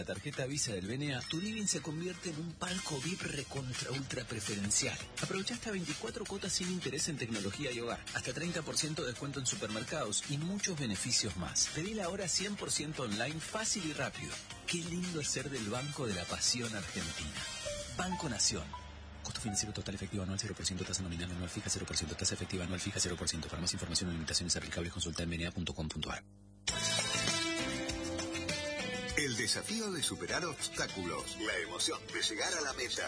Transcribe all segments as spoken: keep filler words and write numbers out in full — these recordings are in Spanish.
la tarjeta Visa del B N A, tu living se convierte en un palco V I P recontra ultra preferencial. Aprovecha hasta veinticuatro cuotas sin interés en tecnología y hogar, hasta treinta por ciento de descuento en supermercados y muchos beneficios más. Pedila ahora cien por ciento online, fácil y rápido. Qué lindo es ser del Banco de la Pasión Argentina. Banco Nación. Costo financiero total efectivo anual cero por ciento, tasa nominal anual fija cero por ciento, tasa efectiva anual fija cero por ciento. Para más información o limitaciones aplicables, consulta en b n a punto com punto a r. El desafío de superar obstáculos, la emoción de llegar a la meta.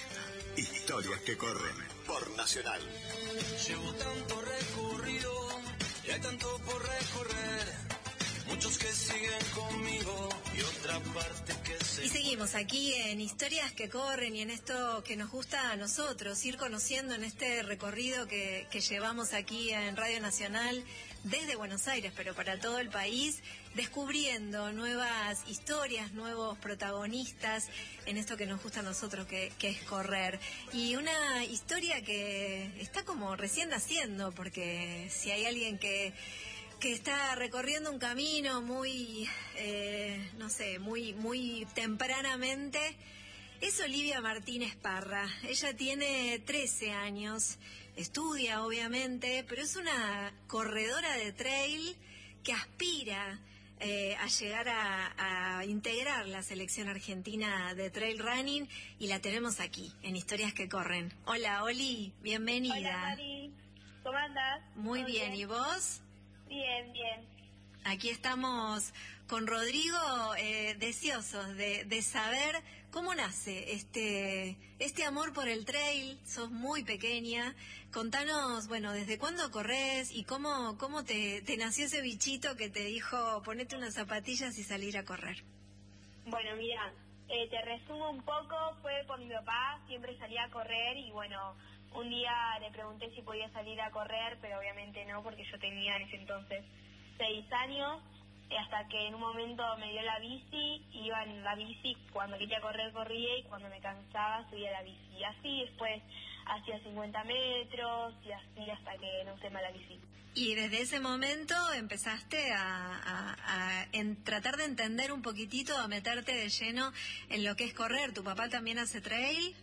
Historias que corren por Nacional. Llevo tanto recorrido y hay tanto por recorrer. Muchos que siguen conmigo y otra parte que se... Y seguimos aquí en Historias que Corren y en esto que nos gusta a nosotros, ir conociendo en este recorrido que, que llevamos aquí en Radio Nacional desde Buenos Aires, pero para todo el país, descubriendo nuevas historias, nuevos protagonistas en esto que nos gusta a nosotros, que, que es correr. Y una historia que está como recién naciendo, porque si hay alguien que... que está recorriendo un camino muy, eh, no sé, muy, muy tempranamente, es Olivia Martínez Parra. Ella tiene trece años, estudia obviamente, pero es una corredora de trail que aspira eh, a llegar a, a integrar la selección argentina de trail running y la tenemos aquí, en Historias que Corren. Hola, Oli, bienvenida. Hola, Mari. ¿Cómo andás? Muy bien, bien, ¿y vos? Bien, bien. Aquí estamos con Rodrigo, eh, deseosos de, de saber cómo nace este este amor por el trail. Sos muy pequeña. Contanos, bueno, ¿desde cuándo corres y cómo cómo te, te nació ese bichito que te dijo ponete unas zapatillas y salir a correr? Bueno, mira, eh, te resumo un poco. Fue por mi papá, siempre salía a correr y bueno... Un día le pregunté si podía salir a correr, pero obviamente no, porque yo tenía en ese entonces seis años, hasta que en un momento me dio la bici, iba en la bici, cuando quería correr corría y cuando me cansaba subía la bici. Y así después hacía cincuenta metros y así hasta que no usé más la bici. Y desde ese momento empezaste a, a, a en tratar de entender un poquitito, a meterte de lleno en lo que es correr. ¿Tu papá también hace trail?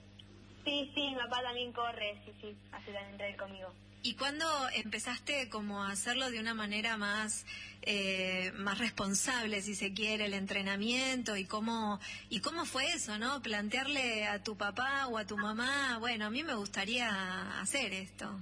Sí, sí, mi papá también corre, sí, sí, hace también trail conmigo. ¿Y cuándo empezaste como a hacerlo de una manera más eh, más responsable, si se quiere, el entrenamiento y cómo y cómo fue eso, ¿no? Plantearle a tu papá o a tu mamá, bueno, a mí me gustaría hacer esto.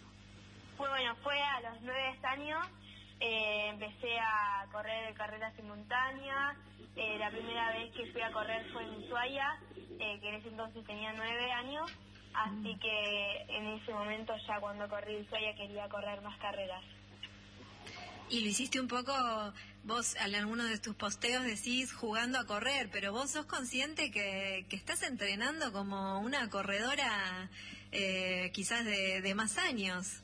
Fue bueno, fue a los nueve años. Eh, empecé a correr carreras en montaña. Eh, la primera vez que fui a correr fue en Ushuaia, eh, que en ese entonces tenía nueve años, así que en ese momento ya cuando corrí Ushuaia quería correr más carreras. Y lo hiciste un poco, vos en algunos de tus posteos decís jugando a correr, pero vos sos consciente que, que estás entrenando como una corredora eh, quizás de, de más años.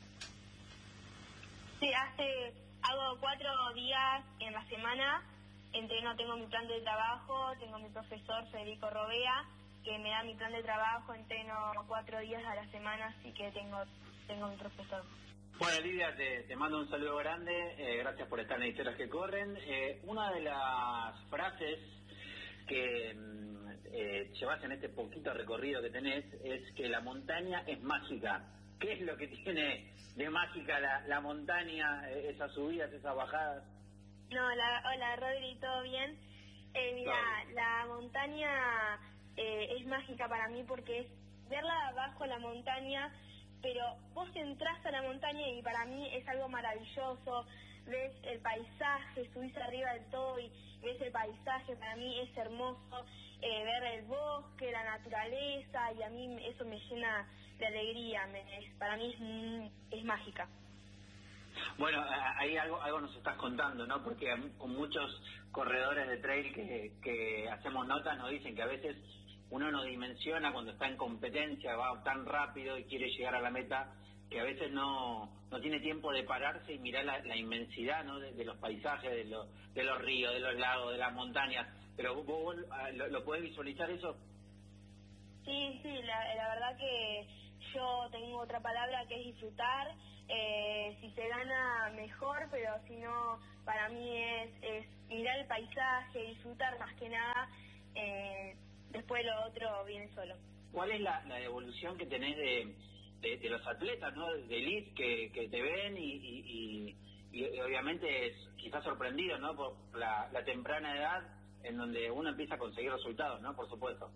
Sí, hace... Hago cuatro días en la semana, entreno, tengo mi plan de trabajo, tengo mi profesor Federico Robea, que me da mi plan de trabajo, entreno cuatro días a la semana, así que tengo tengo mi profesor. Bueno, Lidia, te, te mando un saludo grande, eh, gracias por estar en Historias que Corren. Eh, una de las frases que eh, llevas en este poquito recorrido que tenés es que la montaña es mágica. ¿Qué es lo que tiene de mágica la, la montaña, esas subidas, esas bajadas? No, la, hola Rodri, ¿todo bien? Eh, mira, no. La montaña eh, es mágica para mí porque es verla de abajo la montaña, pero vos entras a la montaña y para mí es algo maravilloso. Ves el paisaje, subís arriba del todo y ves el paisaje, para mí es hermoso. Eh, ver el bosque, la naturaleza, y a mí eso me llena de alegría, me, es, para mí es, es mágica. Bueno, ahí algo algo nos estás contando, ¿no? Porque con muchos corredores de trail que, que hacemos notas nos dicen que a veces uno no dimensiona cuando está en competencia, va tan rápido y quiere llegar a la meta, que a veces no no tiene tiempo de pararse y mirar la, la inmensidad, ¿no? De, de los paisajes, de, lo, de los ríos, de los lagos, de las montañas. Pero vos, vos lo, lo podés visualizar eso. Sí, sí, la, la verdad que yo tengo otra palabra que es disfrutar. Eh, si se gana, mejor, pero si no, para mí es, es mirar el paisaje, disfrutar más que nada, eh, después lo otro viene solo. ¿Cuál es la, la evolución que tenés de, de, de los atletas, ¿no? de elite que, que te ven y, y, y, y obviamente es quizás sorprendido, ¿no? Por la, la temprana edad en donde uno empieza a conseguir resultados, ¿no? Por supuesto.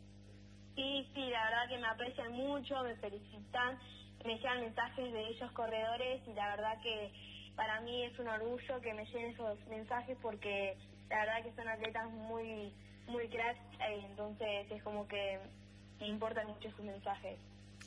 Sí, sí, la verdad que me aprecian mucho, me felicitan, me llegan mensajes de ellos corredores y la verdad que para mí es un orgullo que me lleguen esos mensajes porque la verdad que son atletas muy muy cracks, eh, entonces es como que me importan mucho sus mensajes.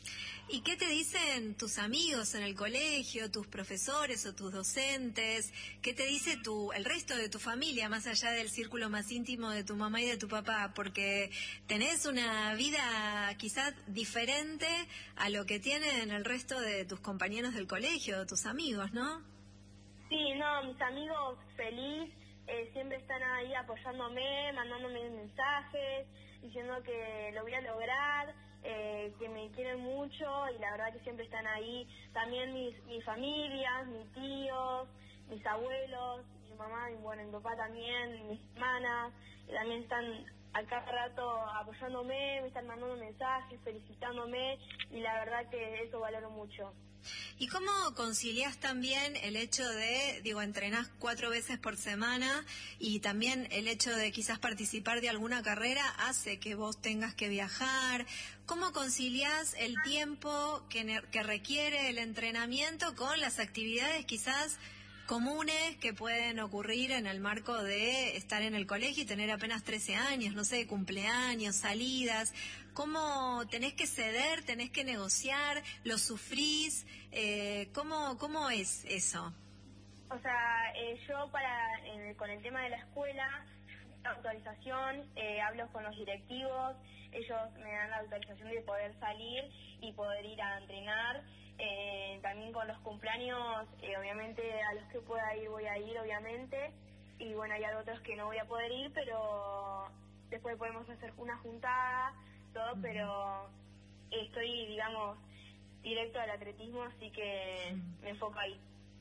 ¿Y qué te dicen tus amigos en el colegio, tus profesores o tus docentes? ¿Qué te dice tu, el resto de tu familia, más allá del círculo más íntimo de tu mamá y de tu papá? Porque tenés una vida quizás diferente a lo que tienen el resto de tus compañeros del colegio, tus amigos, ¿no? Sí, no, mis amigos feliz, eh, siempre están ahí apoyándome, mandándome mensajes, diciendo que lo voy a lograr. Eh, que me quieren mucho y la verdad que siempre están ahí. También mis, mis familias, mis tíos, mis abuelos, mi mamá, y bueno, mi papá también, mis hermanas, también están a cada rato apoyándome, me están mandando mensajes, felicitándome y la verdad que eso valoro mucho. ¿Y cómo conciliás también el hecho de, digo, entrenás cuatro veces por semana y también el hecho de quizás participar de alguna carrera hace que vos tengas que viajar? ¿Cómo conciliás el tiempo que, que requiere el entrenamiento con las actividades quizás comunes que pueden ocurrir en el marco de estar en el colegio y tener apenas trece años, no sé, cumpleaños, salidas? ¿Cómo tenés que ceder, tenés que negociar, lo sufrís? Eh, ¿cómo, ¿Cómo es eso? O sea, eh, yo para eh, con el tema de la escuela, autorización, eh, hablo con los directivos, ellos me dan la autorización de poder salir y poder ir a entrenar. Eh, también con los cumpleaños, eh, obviamente a los que pueda ir voy a ir, obviamente, y bueno, hay otros que no voy a poder ir, pero después podemos hacer una juntada, todo, uh-huh. Pero estoy, digamos, directo al atletismo, así que uh-huh. me enfoco ahí.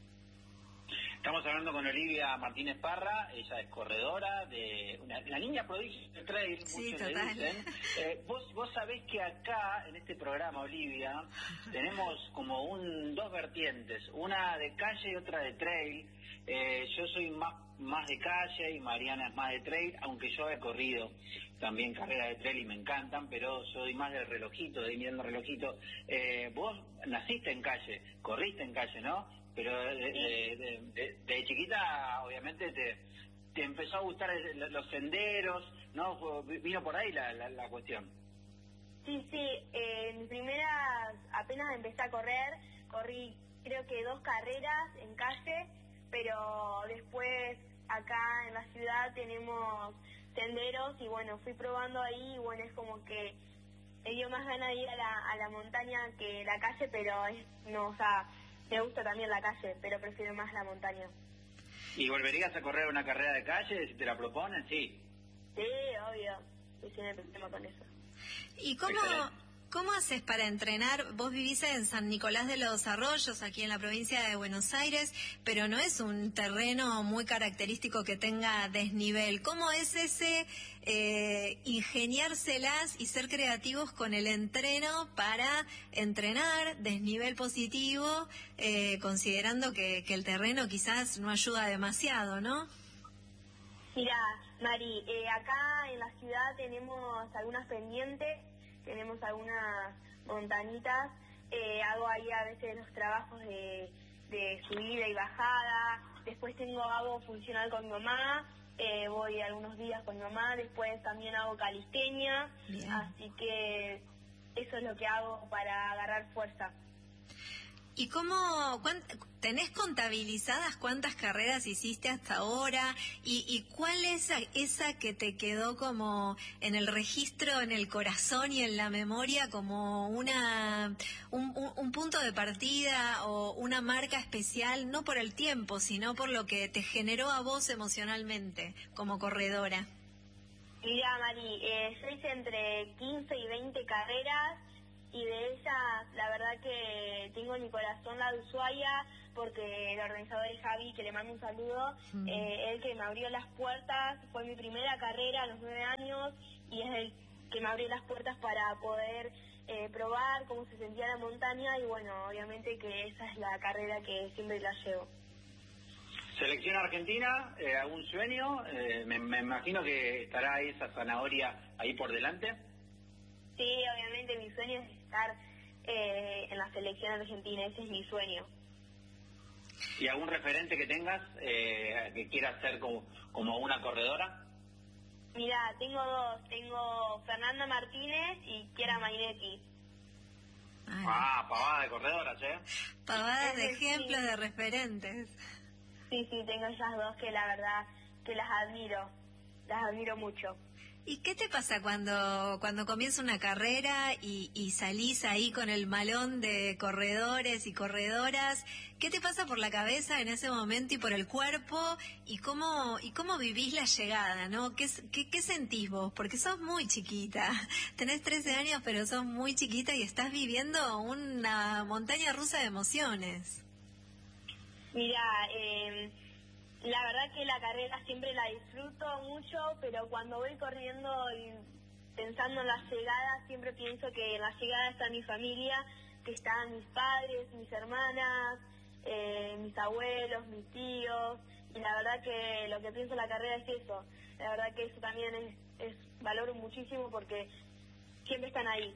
Estamos hablando con Olivia Martínez Parra, ella es corredora de una, la niña prodigio del trail, sí, muchos total. le dicen. Eh, vos, vos sabés que acá, en este programa, Olivia, tenemos como un dos vertientes, una de calle y otra de trail. Eh, yo soy más, más de calle y Mariana es más de trail, aunque yo he corrido también carreras de trail y me encantan, pero soy más del relojito, de ir mirando relojito. Eh, vos naciste en calle, corriste en calle, ¿no? Pero de, de, de, de, de chiquita, obviamente, te, te empezó a gustar el, los senderos, ¿no? Vino por ahí la, la, la cuestión. Sí, sí. Eh, en mis primeras, apenas empecé a correr, corrí creo que dos carreras en calle, pero después acá en la ciudad tenemos senderos y bueno, fui probando ahí y bueno, es como que me dio más ganas de ir a la, a la montaña que la calle, pero es, no, o sea... Me gusta también la calle, pero prefiero más la montaña. ¿Y volverías a correr una carrera de calle si te la proponen? Sí. Sí, obvio. Sí, sí, me problema con eso. ¿Y cómo, cómo haces para entrenar? Vos vivís en San Nicolás de los Arroyos, aquí en la provincia de Buenos Aires, pero no es un terreno muy característico que tenga desnivel. ¿Cómo es ese eh, ingeniárselas y ser creativos con el entreno para entrenar desnivel positivo, eh, considerando que, que el terreno quizás no ayuda demasiado, ¿no? Mira, Mari, eh, acá en la ciudad tenemos algunas pendientes, tenemos algunas montañitas, eh, hago ahí a veces los trabajos de, de subida y bajada, después tengo hago funcional con mi mamá, eh, voy algunos días con mi mamá, después también hago calistenia, bien. Así que eso es lo que hago para agarrar fuerza. ¿Y cómo, cuánt, tenés contabilizadas cuántas carreras hiciste hasta ahora? ¿Y, y cuál es esa, esa que te quedó como en el registro, en el corazón y en la memoria como una un, un, un punto de partida o una marca especial, no por el tiempo, sino por lo que te generó a vos emocionalmente como corredora? Mira, Mari, eh, yo hice entre quince y veinte carreras y de ellas la verdad que tengo en mi corazón la de Ushuaia, porque el organizador es Javi, que le mando un saludo, mm. eh, él que me abrió las puertas, fue mi primera carrera a los nueve años y es el que me abrió las puertas para poder eh, probar cómo se sentía la montaña, y bueno, obviamente que esa es la carrera que siempre la llevo. Selección Argentina, eh, ¿algún sueño? Eh, me, me imagino que estará esa zanahoria ahí por delante. Sí, obviamente mi sueño es estar eh, en la selección argentina, ese es mi sueño. ¿Y algún referente que tengas eh, que quieras ser como, como una corredora? Mira, tengo dos, tengo Fernanda Martínez y Chiara Mainetti. Ay. Ah, pavadas de corredoras, ¿eh? Pavadas de ejemplos, sí. De referentes. Sí, sí, tengo esas dos que la verdad que las admiro, las admiro mucho. ¿Y qué te pasa cuando cuando comienza una carrera y, y salís ahí con el malón de corredores y corredoras? ¿Qué te pasa por la cabeza en ese momento y por el cuerpo? ¿Y cómo y cómo vivís la llegada, no? ¿Qué, qué, qué sentís vos? Porque sos muy chiquita, tenés trece años, pero sos muy chiquita y estás viviendo una montaña rusa de emociones. Mira, eh... la verdad que la carrera siempre la disfruto mucho, pero cuando voy corriendo y pensando en la llegada, siempre pienso que en la llegada está mi familia, que están mis padres, mis hermanas, eh, mis abuelos, mis tíos, y la verdad que lo que pienso en la carrera es eso. La verdad que eso también es, es valoro muchísimo porque siempre están ahí.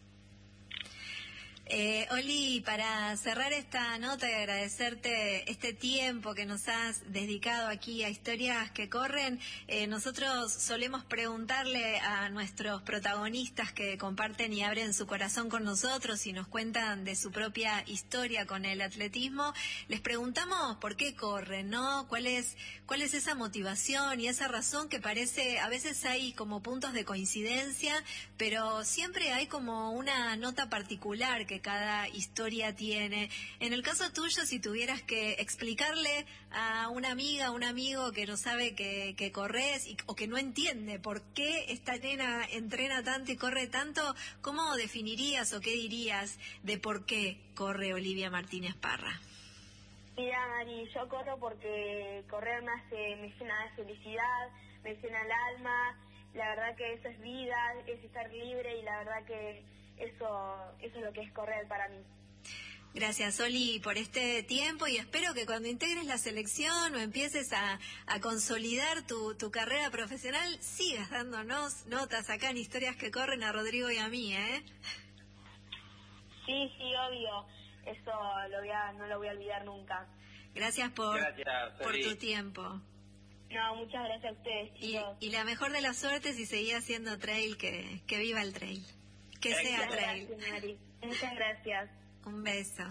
Eh, Oli, para cerrar esta nota y agradecerte este tiempo que nos has dedicado aquí a Historias que Corren, eh, nosotros solemos preguntarle a nuestros protagonistas que comparten y abren su corazón con nosotros y nos cuentan de su propia historia con el atletismo, les preguntamos por qué corren, ¿no? ¿Cuál es, cuál es esa motivación y esa razón que parece, a veces hay como puntos de coincidencia, pero siempre hay como una nota particular que que cada historia tiene. En el caso tuyo, si tuvieras que explicarle a una amiga, a un amigo que no sabe que, que corres y, o que no entiende por qué esta nena entrena tanto y corre tanto, ¿cómo definirías o qué dirías de por qué corre Olivia Martínez Parra? Mira, Mari, yo corro porque correr me hace, me llena de felicidad, me llena el alma, la verdad que eso es vida, es estar libre y la verdad que Eso, eso es lo que es correr para mí. Gracias, Oli, por este tiempo y espero que cuando integres la selección o empieces a, a consolidar tu, tu carrera profesional, sigas dándonos notas acá en Historias que Corren a Rodrigo y a mí, ¿eh? Sí, sí, obvio. Eso lo voy a, no lo voy a olvidar nunca. Gracias por, gracias, por tu tiempo. No, muchas gracias a ustedes, chicos. Y, y la mejor de las suertes si seguís haciendo trail, que, que viva el trail. Que sea trail. Gracias, Mari. Muchas gracias. Un beso.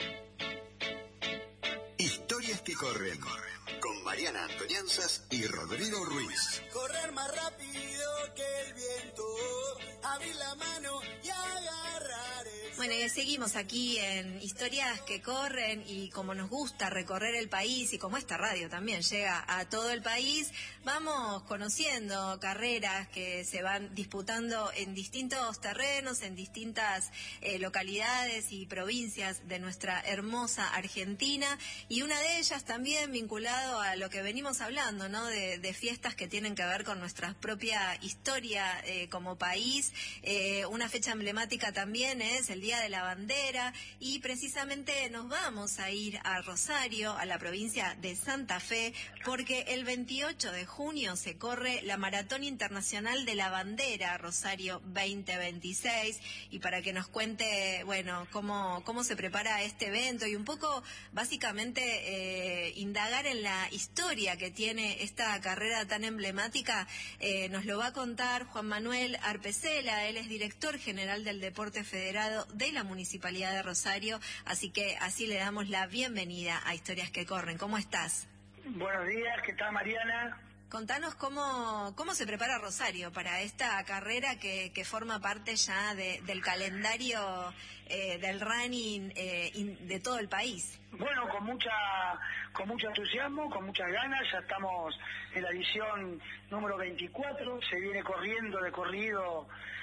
Historias que corren. Con Mariana Antonianzas y Rodrigo Ruiz. Correr más rápido que el viento. Abrir la mano y agarrar el... Bueno, y seguimos aquí en Historias que Corren y como nos gusta recorrer el país y como esta radio también llega a todo el país, vamos conociendo carreras que se van disputando en distintos terrenos, en distintas eh, localidades y provincias de nuestra hermosa Argentina, y una de ellas también vinculado a lo que venimos hablando, ¿no? De, de fiestas que tienen que ver con nuestra propia historia eh, como país. Eh, una fecha emblemática también es el Día de la Bandera y precisamente nos vamos a ir a Rosario, a la provincia de Santa Fe, porque el veintiocho de junio se corre la Maratón Internacional de la Bandera Rosario veinte veintiséis, y para que nos cuente, bueno, cómo, cómo se prepara este evento y un poco básicamente eh, indagar en la historia que tiene esta carrera tan emblemática, eh, nos lo va a contar Juan Manuel Arpecela. Él es director general del Deporte Federado de la Municipalidad de Rosario, así que así le damos la bienvenida a Historias que Corren. ¿Cómo estás? Buenos días, ¿qué tal, Mariana? Contanos cómo cómo se prepara Rosario para esta carrera que, que forma parte ya de, del calendario eh, del running eh, in, de todo el país. Bueno, con mucha con mucho entusiasmo, con muchas ganas, ya estamos en la edición número veinticuatro, se viene corriendo de corrido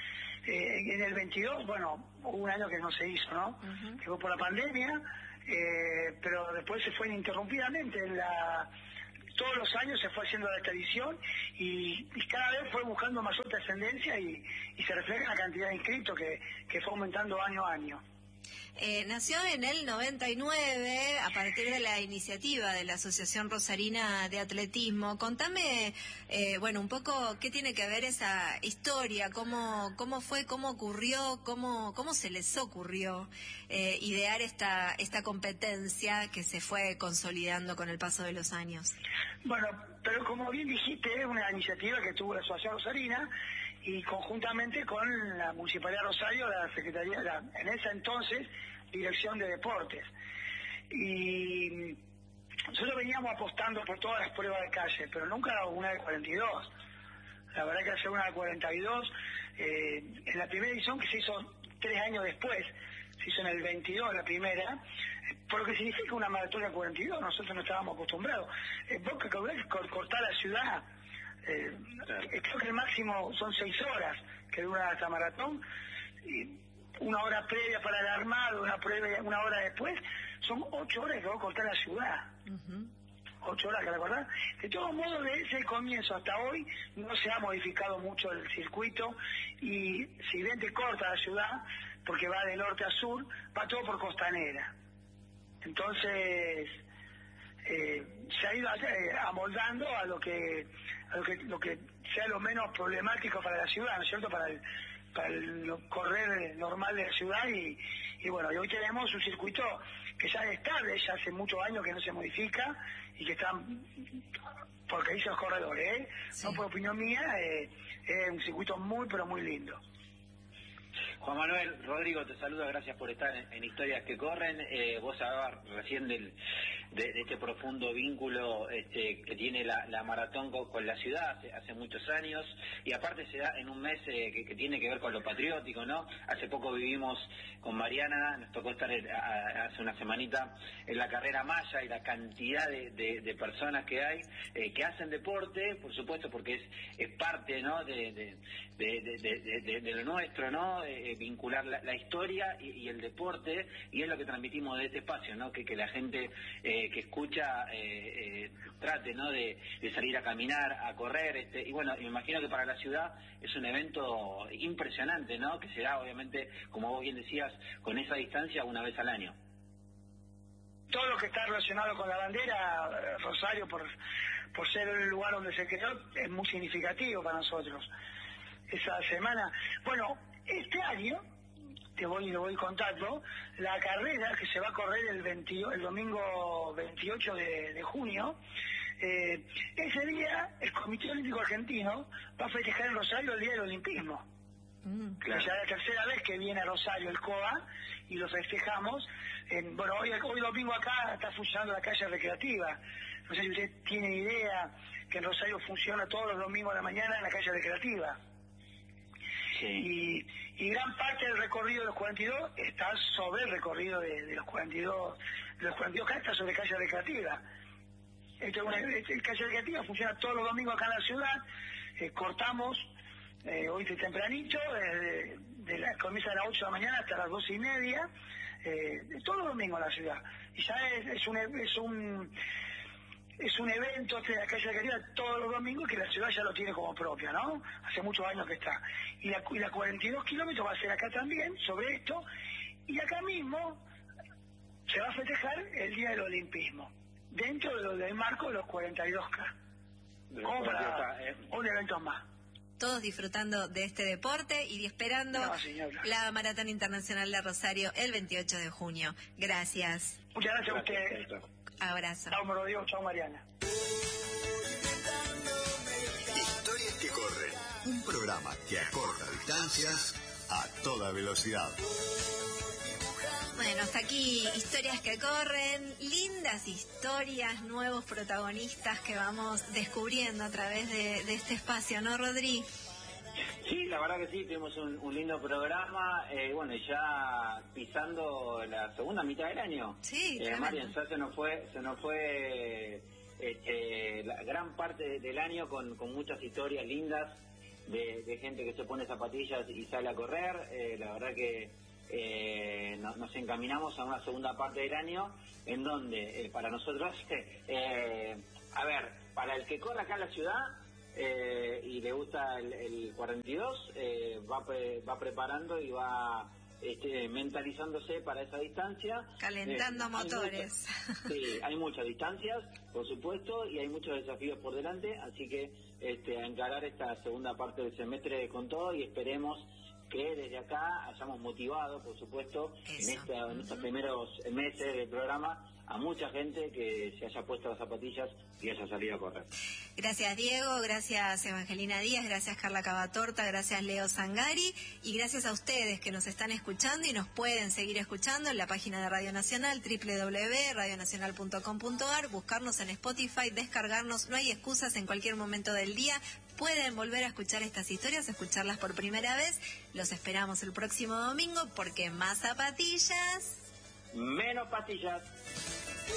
Eh, en el veintidós, bueno, hubo un año que no se hizo, ¿no? Uh-huh. Que fue por la pandemia, eh, pero después se fue ininterrumpidamente. En la, todos los años se fue haciendo la tradición y, y cada vez fue buscando mayor trascendencia y, y se refleja en la cantidad de inscritos que, que fue aumentando año a año. Eh, nació en el noventa y nueve a partir de la iniciativa de la Asociación Rosarina de Atletismo. Contame, eh, bueno, un poco qué tiene que ver esa historia, cómo cómo fue, cómo ocurrió, cómo cómo se les ocurrió eh, idear esta esta competencia que se fue consolidando con el paso de los años. Bueno, pero como bien dijiste, es una iniciativa que tuvo la Asociación Rosarina y conjuntamente con la Municipalidad de Rosario, la Secretaría, la, en ese entonces, Dirección de Deportes. Y nosotros veníamos apostando por todas las pruebas de calle, pero nunca una de cuarenta y dos. La verdad que hacer una de cuarenta y dos, eh, en la primera edición que se hizo tres años después, se hizo en el veintidós la primera, por lo que significa una maratón de cuarenta y dos, nosotros no estábamos acostumbrados. Eh, vos que cortar la ciudad, Eh, creo que el máximo son seis horas que dura esta maratón, y una hora previa para el armado, una previa, una hora después, son ocho horas que va a cortar la ciudad. Uh-huh. Ocho horas que la cortar. De todos modos, desde ese comienzo hasta hoy no se ha modificado mucho el circuito y si bien te corta la ciudad, porque va de norte a sur, va todo por Costanera. Entonces eh, se ha ido eh, amoldando a lo que a lo que lo que sea lo menos problemático para la ciudad, ¿no es cierto? Para el para el correr normal de la ciudad y, y bueno, y hoy tenemos un circuito que ya es estable, ya hace muchos años que no se modifica y que está, porque dicen los corredores, ¿eh? Sí. No por opinión mía, eh, es un circuito muy pero muy lindo. Juan Manuel, Rodrigo, te saluda, gracias por estar en, en Historias que Corren. Eh, vos hablabas recién del, de, de este profundo vínculo este, que tiene la, la maratón con, con la ciudad hace, hace muchos años, y aparte se da en un mes eh, que, que tiene que ver con lo patriótico, ¿no? Hace poco vivimos con Mariana, nos tocó estar el, a, hace una semanita en la carrera Maya y la cantidad de, de, de personas que hay eh, que hacen deporte, por supuesto, porque es, es parte, ¿no? de, de, de, de, de, de, de lo nuestro, ¿no? Eh, vincular la, la historia y, y el deporte, y es lo que transmitimos de este espacio, ¿no? Que, que la gente eh, que escucha eh, eh, trate, ¿no? De, de salir a caminar, a correr, este, y bueno, me imagino que para la ciudad es un evento impresionante, ¿no? Que se da, obviamente, como vos bien decías, con esa distancia una vez al año. Todo lo que está relacionado con la bandera, Rosario, por, por ser el lugar donde se creó, es muy significativo para nosotros. Esa semana, bueno, este año, te voy lo voy contando, la carrera que se va a correr el, veinte, el domingo veintiocho de, de junio, eh, ese día el Comité Olímpico Argentino va a festejar en Rosario el Día del Olimpismo. Mm, claro. Ya es la tercera vez que viene a Rosario el C O A y lo festejamos. En, bueno, hoy, hoy domingo acá está funcionando la calle recreativa. No sé si usted tiene idea que en Rosario funciona todos los domingos a la mañana en la calle recreativa. Sí. Y, y gran parte del recorrido de los cuarenta y dos está sobre el recorrido de, de los cuarenta y dos, de los cuarenta y dos K, está sobre calle recreativa. Esta es una, esta calle recreativa funciona todos los domingos acá en la ciudad. Eh, cortamos eh, hoy de tempranito, eh, de la, comienza a las ocho de la mañana hasta las doce y media, eh, todos los domingos en la ciudad. Y ya es, es un es un es un evento de la calle recreativa todos los domingos que la ciudad ya lo tiene como propia, ¿no? Hace muchos años que está. Y la, y la cuarenta y dos kilómetros va a ser acá también, sobre esto, y acá mismo se va a festejar el Día del Olimpismo, dentro de lo del marco de los cuarenta y dos K. Como para un evento más. Todos disfrutando de este deporte y esperando no, la Maratón Internacional de Rosario el veintiocho de junio. Gracias. Muchas gracias a ustedes. Abrazo. Chao, Rodrigo. Chao, Mariana. Historias que corren. Un programa que acorta distancias a toda velocidad. Bueno, hasta aquí Historias que Corren, lindas historias, nuevos protagonistas que vamos descubriendo a través de, de este espacio, ¿no, Rodri? Sí, la verdad que sí, tenemos un, un lindo programa, eh, bueno, ya pisando la segunda mitad del año. Sí, eh, Marian, ya se nos fue, se nos fue eh, eh, la gran parte del año con, con muchas historias lindas de, de gente que se pone zapatillas y sale a correr. Eh, la verdad que eh, no, nos encaminamos a una segunda parte del año en donde eh, para nosotros, eh, a ver, para el que corre acá en la ciudad eh, y le gusta el, el cuarenta y dos, eh, va, pre, va preparando y va este, mentalizándose para esa distancia. Calentando eh, motores. Muchas, sí, hay muchas distancias, por supuesto, y hay muchos desafíos por delante, así que este, a encarar esta segunda parte del semestre con todo y esperemos que desde acá hayamos motivado, por supuesto, en, esta, en estos primeros meses del programa a mucha gente que se haya puesto las zapatillas y haya salido a correr. Gracias Diego, gracias Evangelina Díaz, gracias Carla Cavatorta, gracias Leo Zangari y gracias a ustedes que nos están escuchando y nos pueden seguir escuchando en la página de Radio Nacional, doble u doble u doble u punto radio nacional punto com punto a r, buscarnos en Spotify, descargarnos, no hay excusas, en cualquier momento del día pueden volver a escuchar estas historias, escucharlas por primera vez. Los esperamos el próximo domingo porque más zapatillas, menos pastillas.